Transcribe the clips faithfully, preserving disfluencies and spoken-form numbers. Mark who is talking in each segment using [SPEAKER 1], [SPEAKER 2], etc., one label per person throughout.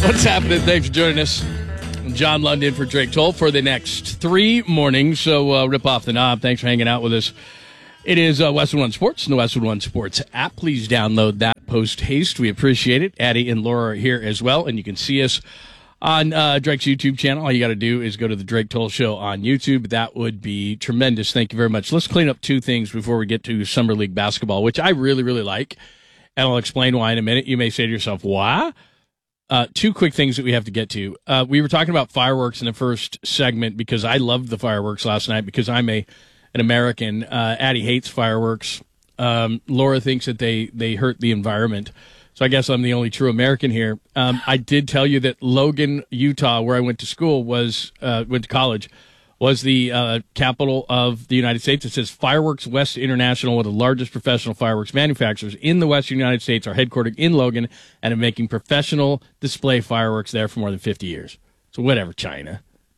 [SPEAKER 1] What's happening? Thanks for joining us. John London for Drake Toll for the next three mornings. So uh, rip off the knob. Thanks for hanging out with us. It is uh, Westwood One Sports and the Westwood One Sports app. Please download that post haste. We appreciate it. Addie and Laura are here as well, and you can see us on uh, Drake's YouTube channel. All you got to do is go to the Drake Toll Show on YouTube. That would be tremendous. Thank you very much. Let's clean up two things before we get to Summer League basketball, which I really, really like, and I'll explain why in a minute. You may say to yourself, why? Uh, two quick things that we have to get to. Uh, we were talking about fireworks in the first segment because I loved the fireworks last night because I'm a an American. Uh, Addie hates fireworks. Um, Laura thinks that they, they hurt the environment. So I guess I'm the only true American here. Um, I did tell you that Logan, Utah, where I went to school, was uh, went to college, was the uh, capital of the United States. It says Fireworks West International, one of the largest professional fireworks manufacturers in the Western United States, are headquartered in Logan and are making professional display fireworks there for more than fifty years. So whatever, China.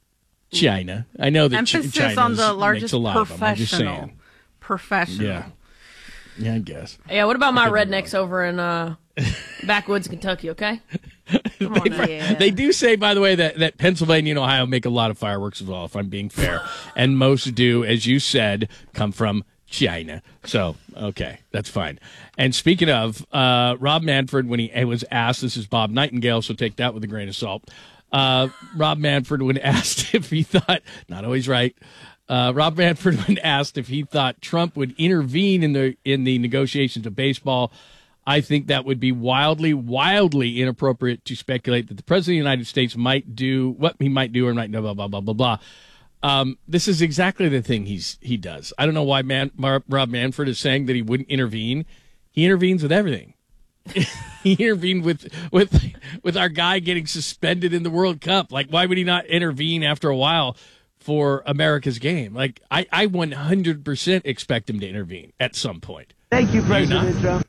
[SPEAKER 1] China. I know that
[SPEAKER 2] Emphasis
[SPEAKER 1] Ch- China
[SPEAKER 2] on the largest
[SPEAKER 1] makes a lot of them. I'm just
[SPEAKER 2] professional.
[SPEAKER 1] saying.
[SPEAKER 2] Professional.
[SPEAKER 1] Yeah. Yeah, I guess.
[SPEAKER 3] Yeah, what about my rednecks over in uh, backwoods Kentucky, okay? Come on,
[SPEAKER 1] they,
[SPEAKER 3] man.
[SPEAKER 2] yeah.
[SPEAKER 1] they do say, by the way, that, that Pennsylvania and Ohio make a lot of fireworks as well, if I'm being fair. And most do, as you said, come from China. So, okay, that's fine. And speaking of, uh, Rob Manfred, when he was asked, this is Bob Nightingale, so take that with a grain of salt. Uh, Rob Manfred, when asked if he thought, not always right, uh, Rob Manfred, when asked if he thought Trump would intervene in the in the negotiations of baseball, I think that would be wildly, wildly inappropriate to speculate that the president of the United States might do what he might do or might do, blah, blah, blah, blah, blah. Um, this is exactly the thing he's he does. I don't know why Man, Mar, Rob Manfred is saying that he wouldn't intervene. He intervenes with everything. He intervened with with with our guy getting suspended in the World Cup. Like, why would he not intervene after a while for America's game? Like, I, I one hundred percent expect him to intervene at some point.
[SPEAKER 4] Thank you, President Trump.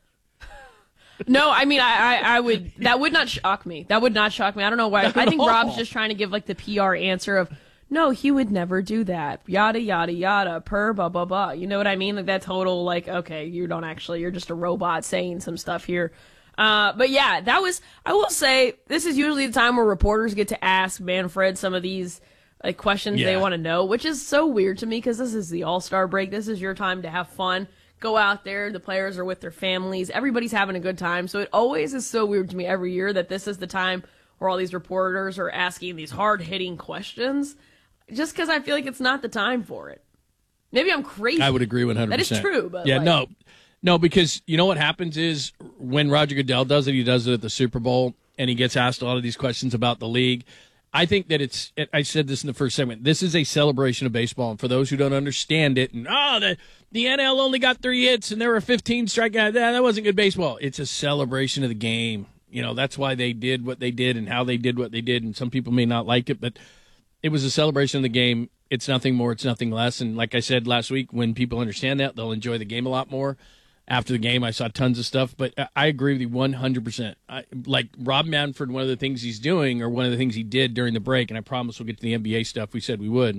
[SPEAKER 3] No, I mean, I, I, I would, that would not shock me. That would not shock me. I don't know why. I think Rob's just trying to give, like, the P R answer of, no, he would never do that. Yada, yada, yada, per, blah, blah, blah. You know what I mean? Like, that total, like, okay, you don't actually, you're just a robot saying some stuff here. Uh, but yeah, that was, I will say, this is usually the time where reporters get to ask Manfred some of these, like, questions
[SPEAKER 1] Yeah.
[SPEAKER 3] they want to know, which is so weird to me because this is the All-Star break. This is your time to have fun. Go out there. The players are with their families. Everybody's having a good time. So it always is so weird to me every year that this is the time where all these reporters are asking these hard-hitting questions just because I feel like it's not the time for it. Maybe I'm crazy.
[SPEAKER 1] I would agree one hundred percent.
[SPEAKER 3] That is true. But
[SPEAKER 1] yeah,
[SPEAKER 3] like,
[SPEAKER 1] no. No, because you know what happens is when Roger Goodell does it, he does it at the Super Bowl, and he gets asked a lot of these questions about the league. I think that it's, I said this in the first segment, this is a celebration of baseball. And for those who don't understand it, and oh, the, the N L only got three hits and there were fifteen strikeouts, that wasn't good baseball. It's a celebration of the game. You know, that's why they did what they did and how they did what they did. And some people may not like it, but it was a celebration of the game. It's nothing more, it's nothing less. And like I said last week, when people understand that, they'll enjoy the game a lot more. After the game, I saw tons of stuff, but I agree with you one hundred percent. I, like Rob Manfred, one of the things he's doing, or one of the things he did during the break, and I promise we'll get to the N B A stuff we said we would,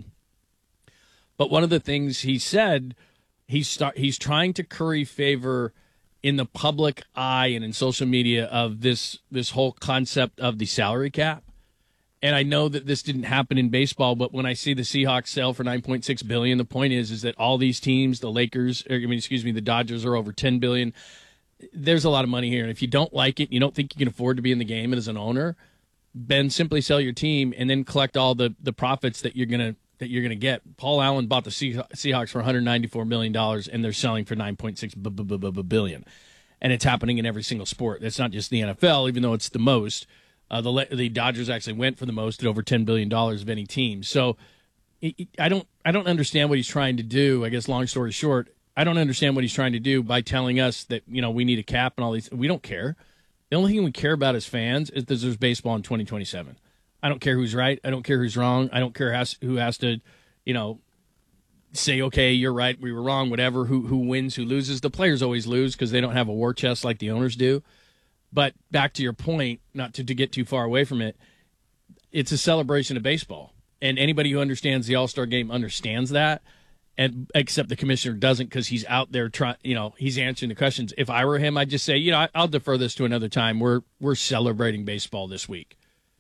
[SPEAKER 1] but one of the things he said, he's, start, he's trying to curry favor in the public eye and in social media of this this whole concept of the salary cap. And I know that this didn't happen in baseball, but when I see the Seahawks sell for nine point six billion dollars, the point is is that all these teams, the Lakers, or, I mean, excuse me, the Dodgers are over ten billion dollars. There's a lot of money here. And if you don't like it, you don't think you can afford to be in the game as an owner, then simply sell your team and then collect all the, the profits that you're going to that you're going to get. Paul Allen bought the Seahawks for one hundred ninety-four million dollars, and they're selling for nine point six billion dollars. And it's happening in every single sport. It's not just the N F L, even though it's the most. Uh, the the Dodgers actually went for the most at over ten billion dollars of any team. So it, it, I don't I don't understand what he's trying to do. I guess long story short, I don't understand what he's trying to do by telling us that, you know, we need a cap and all these. We don't care. The only thing we care about as fans is that there's baseball in twenty twenty-seven. I don't care who's right. I don't care who's wrong. I don't care has, who has to, you know, say, okay, you're right, we were wrong, whatever. Who who wins, who loses. The players always lose because they don't have a war chest like the owners do. But back to your point, not to, to get too far away from it, it's a celebration of baseball. And anybody who understands the All-Star game understands that, and except the commissioner doesn't because he's out there trying, you know, he's answering the questions. If I were him, I'd just say, you know, I, I'll defer this to another time. We're we're celebrating baseball this week.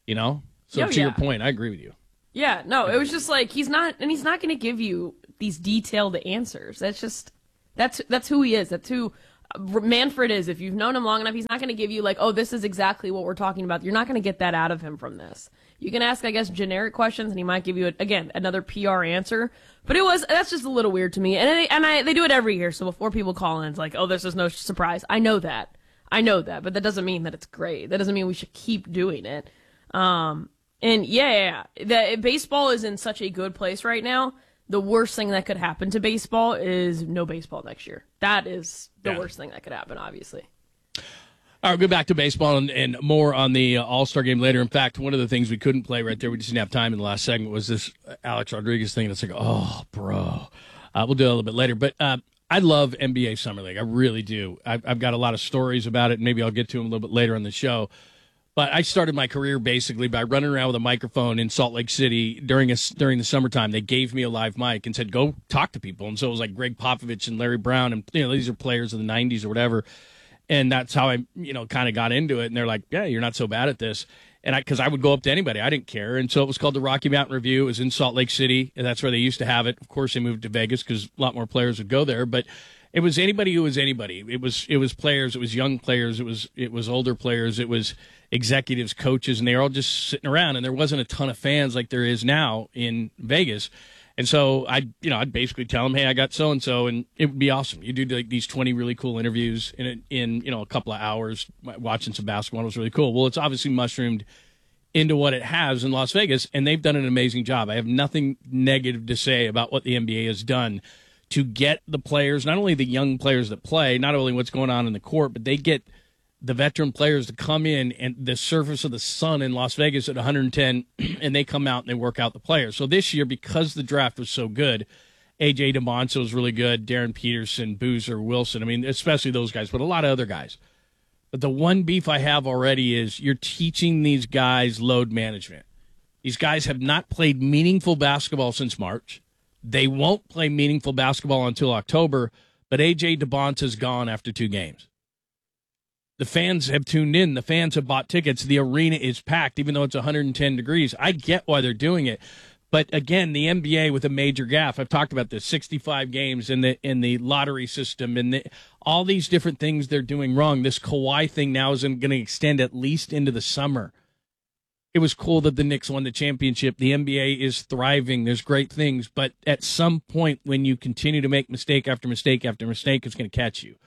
[SPEAKER 1] You know? So
[SPEAKER 3] Oh,
[SPEAKER 1] to
[SPEAKER 3] yeah.
[SPEAKER 1] your point, I agree with you.
[SPEAKER 3] Yeah, no, it was just like he's not, and he's not going to give you these detailed answers. That's just that's that's who he is. That's who Manfred is. If you've known him long enough, he's not going to give you like, oh, this is exactly what we're talking about. You're not going to get that out of him from this. You can ask, I guess, generic questions, and he might give you again another P R answer. But it was that's just a little weird to me. And they, and I they do it every year. So before people call in, it's like, oh, this is no surprise. I know that. I know that, but that doesn't mean that it's great. That doesn't mean we should keep doing it. Um, and yeah, yeah, yeah. The, baseball is in such a good place right now. The worst thing that could happen to baseball is no baseball next year. That is the
[SPEAKER 1] Yeah.
[SPEAKER 3] worst thing that could happen, obviously.
[SPEAKER 1] All right, we'll go back to baseball and, and more on the uh, All-Star game later. In fact, one of the things we couldn't play right there, we just didn't have time in the last segment, was this Alex Rodriguez thing. It's like, oh, bro. Uh, we'll do it a little bit later. But uh, I love N B A Summer League. I really do. I've, I've got a lot of stories about it, and maybe I'll get to them a little bit later on the show. But I started my career basically by running around with a microphone in Salt Lake City during a, during the summertime. They gave me a live mic and said, go talk to people. And so it was like Greg Popovich and Larry Brown, and you know these are players of the nineties or whatever. And that's how I, you know, kind of got into it. And they're like, yeah, you're not so bad at this. And I, because I would go up to anybody. I didn't care. And so it was called the Rocky Mountain Review. It was in Salt Lake City, and that's where they used to have it. Of course, they moved to Vegas because a lot more players would go there. But it was anybody who was anybody. It was it was players. It was young players. It was it was older players. It was executives, coaches, and they were all just sitting around. And there wasn't a ton of fans like there is now in Vegas. And so I'd, you know, I'd basically tell them, hey, I got so-and-so, and it would be awesome. You do like these twenty really cool interviews in, in, you know, a couple of hours watching some basketball. It was really cool. Well, it's obviously mushroomed into what it has in Las Vegas, and they've done an amazing job. I have nothing negative to say about what the N B A has done to get the players, not only the young players that play, not only what's going on in the court, but they get the veteran players to come in and the surface of the sun in Las Vegas at one hundred ten, and they come out and they work out the players. So this year, because the draft was so good, A J DeMonso was really good, Darren Peterson, Boozer, Wilson, I mean, especially those guys, but a lot of other guys. But the one beef I have already is you're teaching these guys load management. These guys have not played meaningful basketball since March. They won't play meaningful basketball until October, but A J DeMonso's gone after two games. The fans have tuned in. The fans have bought tickets. The arena is packed, even though it's one hundred ten degrees. I get why they're doing it. But, again, the N B A with a major gaffe. I've talked about this, sixty-five games in the in the lottery system and the, all these different things they're doing wrong. This Kawhi thing now is going to extend at least into the summer. It was cool that the Knicks won the championship. The N B A is thriving. There's great things. But at some point, when you continue to make mistake after mistake after mistake, it's going to catch you.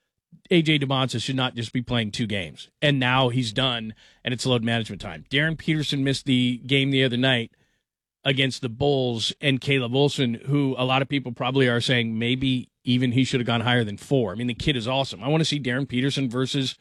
[SPEAKER 1] A J DeMonso should not just be playing two games. And now he's done, and it's load management time. Darren Peterson missed the game the other night against the Bulls, and Caleb Wilson, who a lot of people probably are saying maybe even he should have gone higher than four. I mean, the kid is awesome. I want to see Darren Peterson versus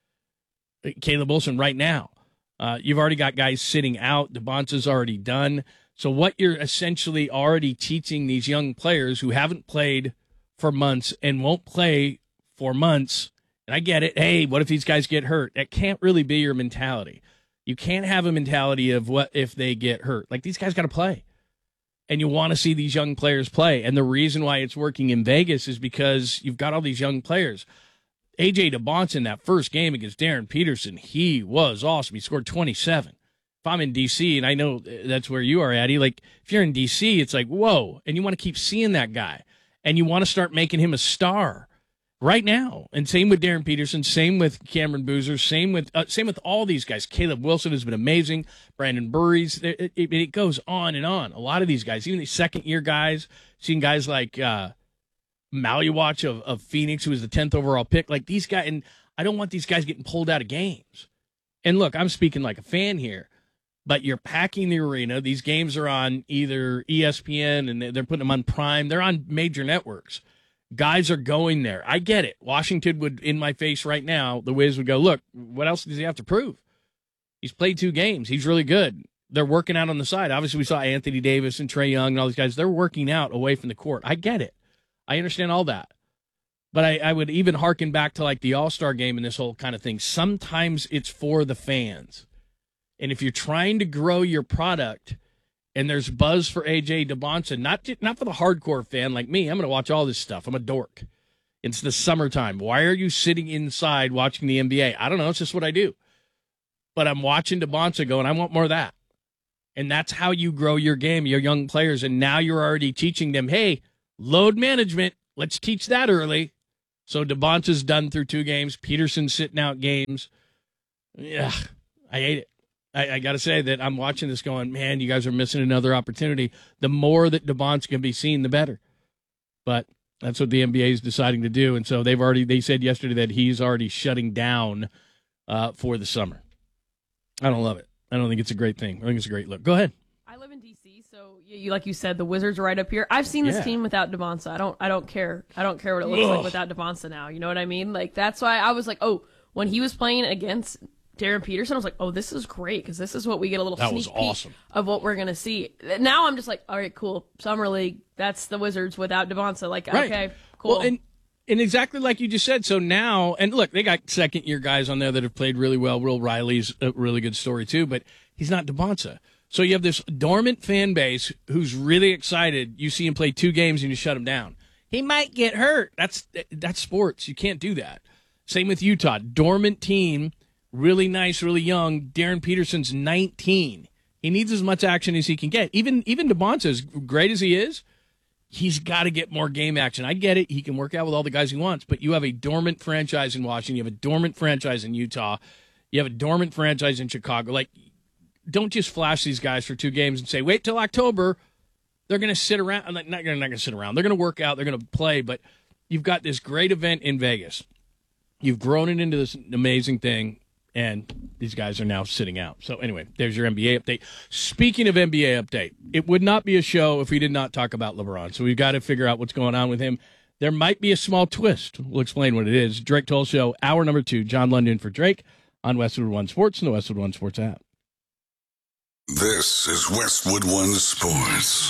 [SPEAKER 1] Caleb Wilson right now. Uh, you've already got guys sitting out. DeMonso's already done. So what you're essentially already teaching these young players who haven't played for months and won't play for months, and I get it, hey, what if these guys get hurt? That can't really be your mentality. You can't have a mentality of what if they get hurt. Like, these guys got to play. And you want to see these young players play. And the reason why it's working in Vegas is because you've got all these young players. A J DeMonso in that first game against Darren Peterson, he was awesome. He scored twenty-seven. If I'm in D C, and I know that's where you are, Addie, like, if you're in D C, it's like, whoa. And you want to keep seeing that guy. And you want to start making him a star right now. And same with Darren Peterson, same with Cameron Boozer, same with uh, same with all these guys. Caleb Wilson has been amazing. Brandon Burries, it, it, it goes on and on. A lot of these guys, even these second-year guys, seeing guys like uh, Maluwatch of, of Phoenix, who was the tenth overall pick, like these guys, and I don't want these guys getting pulled out of games. And look, I'm speaking like a fan here, but you're packing the arena. These games are on either E S P N, and they're putting them on Prime. They're on major networks. Guys are going there. I get it. Washington would, in my face right now, the Wiz would go, look, what else does he have to prove? He's played two games. He's really good. They're working out on the side. Obviously, we saw Anthony Davis and Trae Young and all these guys. They're working out away from the court. I get it. I understand all that. But I, I would even hearken back to like the All-Star game and this whole kind of thing. Sometimes it's for the fans. And if you're trying to grow your product and there's buzz for A J DeMonso, not not for the hardcore fan like me. I'm going to watch all this stuff. I'm a dork. It's the summertime. Why are you sitting inside watching the N B A? I don't know. It's just what I do. but I'm watching DeBonsa going, I want more of that. And that's how you grow your game, your young players. And now you're already teaching them, hey, load management, let's teach that early. So DeBonsa's done through two games. Peterson's sitting out games. Yeah, I hate it. I, I got to say that I'm watching this going, man, you guys are missing another opportunity. The more that DeBonsa can be seen, the better. But that's what the N B A is deciding to do. And so they've already, they said yesterday that he's already shutting down uh, for the summer. I don't love it. I don't think it's a great thing. I think it's a great look. Go ahead.
[SPEAKER 3] I live in D C, so you, like you said, the Wizards are right up here. I've seen this
[SPEAKER 1] Yeah.
[SPEAKER 3] team without DeBonsa. I don't, I don't care. I don't care what it looks
[SPEAKER 1] Ugh.
[SPEAKER 3] like without DeBonsa now. You know what I mean? Like that's why I was like, oh, when he was playing against Darren Peterson, I was like, oh, this is great because this is what we get a little
[SPEAKER 1] That
[SPEAKER 3] sneak
[SPEAKER 1] was awesome.
[SPEAKER 3] peek of what we're gonna see. Now I'm just like, all right, cool. Summer League. That's the Wizards without DeBonsa. Like,
[SPEAKER 1] Right.
[SPEAKER 3] okay, cool.
[SPEAKER 1] Well, and, and exactly like you just said. So now, and look, they got second year guys on there that have played really well. Will Riley's a really good story too, but he's not DeBonsa. So you have this dormant fan base who's really excited. You see him play two games and you shut him down. He might get hurt. That's that's sports. You can't do that. Same with Utah. Dormant team, really nice, really young. Darren Peterson's nineteen. He needs as much action as he can get. Even even DeBonsa, as great as he is, he's got to get more game action. I get it. He can work out with all the guys he wants, but you have a dormant franchise in Washington. You have a dormant franchise in Utah. You have a dormant franchise in Chicago. Like, don't just flash these guys for two games and say, wait till October. They're going to sit around. I'm not, not going to sit around. They're going to work out. They're going to play, but you've got this great event in Vegas. You've grown it into this amazing thing, and these guys are now sitting out. So anyway, there's your N B A update. Speaking of N B A update, it would not be a show if we did not talk about LeBron. So we've got to figure out what's going on with him. There might be a small twist. We'll explain what it is. Drake Toll Show, hour number two. John London for Drake on Westwood One Sports and the Westwood One Sports app.
[SPEAKER 2] This is Westwood One Sports.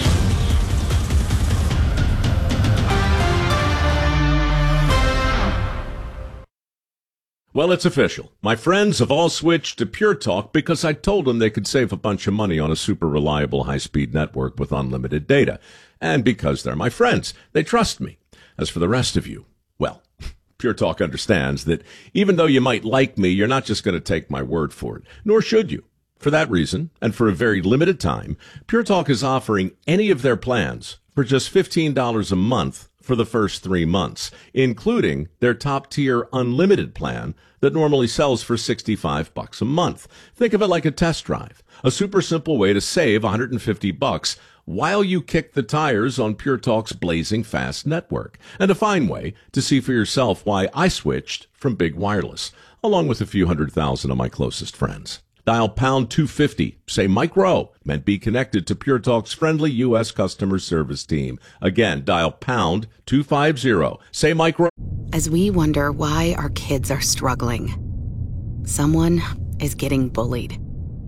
[SPEAKER 4] Well, it's official. My friends have all switched to Pure Talk because I told them they could save a bunch of money on a super reliable high-speed network with unlimited data. And because they're my friends, they trust me. As for the rest of you, well, Pure Talk understands that even though you might like me, you're not just going to take my word for it, nor should you. For that reason, and for a very limited time, Pure Talk is offering any of their plans for just fifteen dollars a month for the first three months, including their top-tier unlimited plan that normally sells for sixty-five bucks a month. Think of it like a test drive, a super simple way to save one hundred fifty bucks while you kick the tires on Pure Talk's blazing fast network, and a fine way to see for yourself why I switched from Big Wireless, along with a few hundred thousand of my closest friends. Dial pound two fifty, say Mike Rowe, and be connected to Pure Talk's friendly U S customer service team. Again, dial pound two fifty, say Mike Rowe.
[SPEAKER 5] As we wonder why our kids are struggling, someone is getting bullied.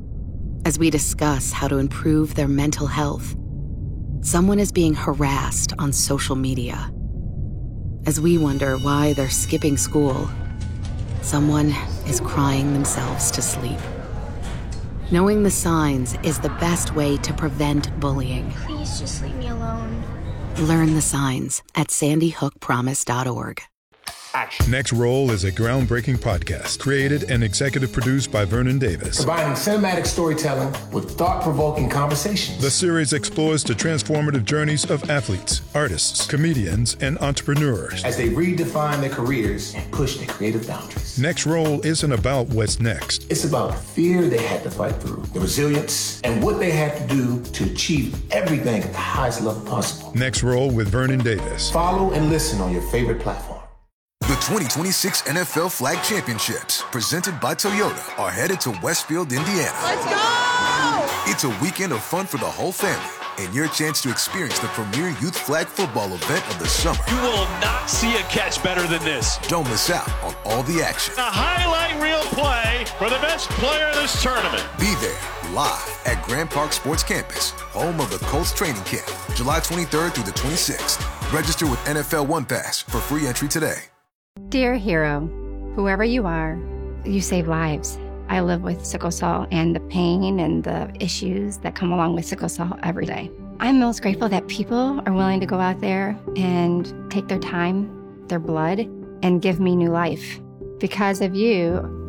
[SPEAKER 5] As we discuss how to improve their mental health, someone is being harassed on social media. As we wonder why they're skipping school, someone is crying themselves to sleep. Knowing the signs is the best way to prevent bullying.
[SPEAKER 6] Please just leave me alone.
[SPEAKER 5] Learn the signs at sandy hook promise dot org.
[SPEAKER 7] Next Roll is a groundbreaking podcast created and executive produced by Vernon Davis.
[SPEAKER 8] Combining cinematic storytelling with thought-provoking conversations.
[SPEAKER 7] The series explores the transformative journeys of athletes, artists, comedians, and entrepreneurs
[SPEAKER 8] as they redefine their careers and push their creative boundaries.
[SPEAKER 7] Next Roll isn't about what's next.
[SPEAKER 8] It's about the fear they had to fight through, the resilience, and what they had to do to achieve everything at the highest level possible.
[SPEAKER 7] Next Roll with Vernon Davis.
[SPEAKER 8] Follow and listen on your favorite platform.
[SPEAKER 2] The twenty twenty-six N F L Flag Championships, presented by Toyota, are headed to Westfield, Indiana.
[SPEAKER 6] Let's go!
[SPEAKER 2] It's a weekend of fun for the whole family and your chance to experience the premier youth flag football event of the summer.
[SPEAKER 9] You will not see a catch better than this.
[SPEAKER 2] Don't miss out on all the action.
[SPEAKER 9] A highlight reel play for the best player of this tournament.
[SPEAKER 2] Be there live at Grand Park Sports Campus, home of the Colts training camp, July twenty-third through the twenty-sixth. Register with N F L One Pass for free entry today.
[SPEAKER 10] Dear hero, whoever you are, you save lives. I live with sickle cell and the pain and the issues that come along with sickle cell every day. I'm most grateful that people are willing to go out there and take their time, their blood, and give me new life. Because of you,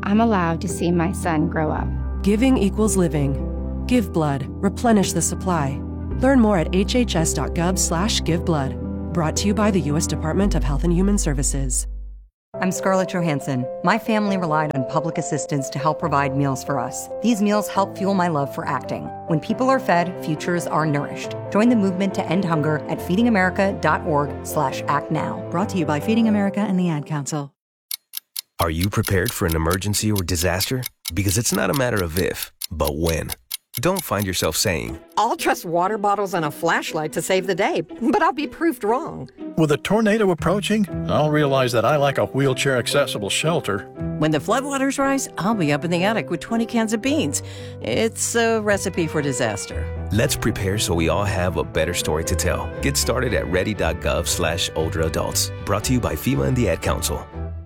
[SPEAKER 10] I'm allowed to see my son grow up.
[SPEAKER 11] Giving equals living. Give blood. Replenish the supply. Learn more at hhs.gov slash giveblood. Brought to you by the U S Department of Health and Human Services.
[SPEAKER 12] I'm Scarlett Johansson. My family relied on public assistance to help provide meals for us. These meals help fuel my love for acting. When people are fed, futures are nourished. Join the movement to end hunger at feedingamerica.org slash act now.
[SPEAKER 13] Brought to you by Feeding America and the Ad Council.
[SPEAKER 14] Are you prepared for an emergency or disaster? Because it's not a matter of if, but when. Don't find yourself saying,
[SPEAKER 15] I'll trust water bottles and a flashlight to save the day, but I'll be proved wrong.
[SPEAKER 16] With a tornado approaching, I'll realize that I like a wheelchair-accessible shelter.
[SPEAKER 17] When the floodwaters rise, I'll be up in the attic with twenty cans of beans. It's a recipe for disaster.
[SPEAKER 14] Let's prepare so we all have a better story to tell. Get started at ready.gov slash older adults. Brought to you by FEMA and the Ad Council.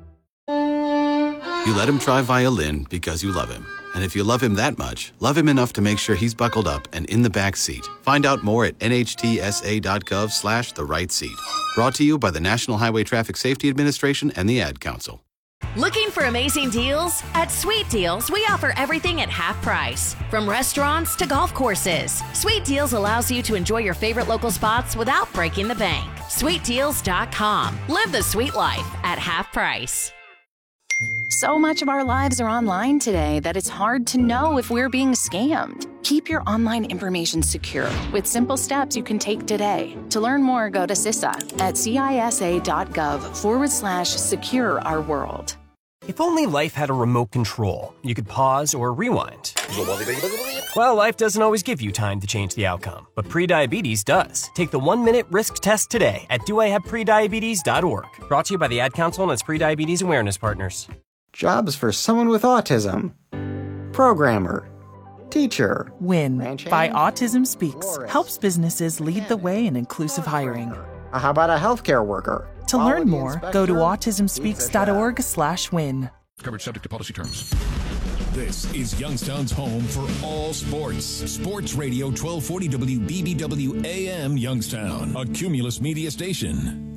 [SPEAKER 18] You let him try violin because you love him. And if you love him that much, love him enough to make sure he's buckled up and in the back seat. Find out more at nhtsa.gov slash the right seat. Brought to you by the National Highway Traffic Safety Administration and the Ad Council.
[SPEAKER 19] Looking for amazing deals? At Sweet Deals, we offer everything at half price. From restaurants to golf courses. Sweet Deals allows you to enjoy your favorite local spots without breaking the bank. sweet deals dot com. Live the sweet life at half price.
[SPEAKER 20] So much of our lives are online today that it's hard to know if we're being scammed. Keep your online information secure with simple steps you can take today. To learn more, go to CISA at cisa.gov forward slash secure our world.
[SPEAKER 21] If only life had a remote control, you could pause or rewind. Well, life doesn't always give you time to change the outcome, but prediabetes does. Take the one-minute risk test today at do I have prediabetes dot org. Brought to you by the Ad Council and its prediabetes awareness partners.
[SPEAKER 22] Jobs for someone with autism. Programmer. Teacher.
[SPEAKER 23] WIN by Autism Speaks helps businesses lead the way in inclusive hiring.
[SPEAKER 22] How about a healthcare worker?
[SPEAKER 23] To learn more, go to autism speaks dot org slash win.
[SPEAKER 24] Coverage subject to policy terms. This is Youngstown's home for all sports. Sports Radio twelve forty W B B W A M Youngstown, a Cumulus media station.